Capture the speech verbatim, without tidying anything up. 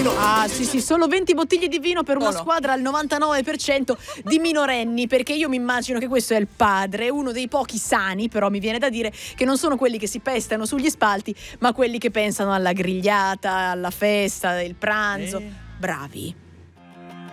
Solo, ah sì sì, solo venti bottiglie di vino per una Solo. squadra al novantanove per cento di minorenni, perché io mi immagino che questo è il padre, uno dei pochi sani, però mi viene da dire che non sono quelli che si pestano sugli spalti, ma quelli che pensano alla grigliata, alla festa, il pranzo. Eh. Bravi.